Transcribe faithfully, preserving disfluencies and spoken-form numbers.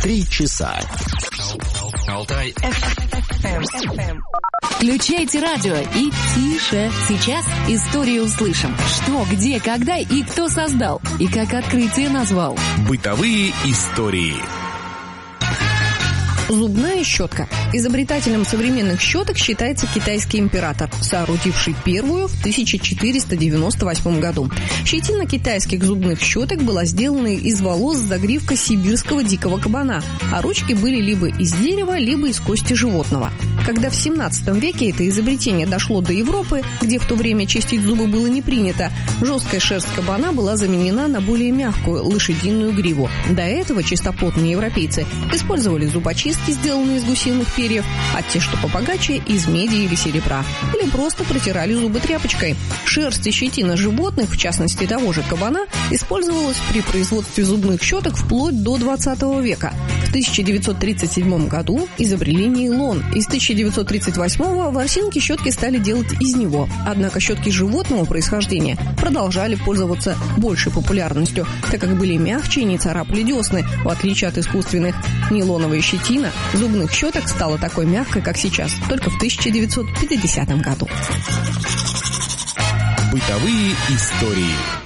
Три часа. Алтай. Включайте радио и тише. Сейчас историю услышим. Что, где, когда и кто создал. И как открытие назвал. Бытовые истории. Зубная щетка. Изобретателем современных щеток считается китайский император, соорудивший первую в тысяча четыреста девяносто восьмом году. Щетина китайских зубных щеток была сделана из волос загривка сибирского дикого кабана, а ручки были либо из дерева, либо из кости животного. Когда в семнадцатом веке это изобретение дошло до Европы, где в то время чистить зубы было не принято, жесткая шерсть кабана была заменена на более мягкую лошадиную гриву. До этого чистоплотные европейцы использовали зубочистки, сделанные из гусиных перьев, а те, что побогаче, из меди или серебра. Или просто протирали зубы тряпочкой. Шерсть и щетина животных, в частности того же кабана, использовалась при производстве зубных щеток вплоть до двадцатого века. В тысяча девятьсот тридцать седьмом году изобрели нейлон. Из тысяча девятьсот тридцать восьмого ворсинки щетки стали делать из него. Однако щетки животного происхождения продолжали пользоваться большей популярностью, так как были мягче и не царапали десны, в отличие от искусственных. Нейлоновая щетина зубных щеток стала такой мягкой, как сейчас, только в тысяча девятьсот пятидесятом году. Бытовые истории.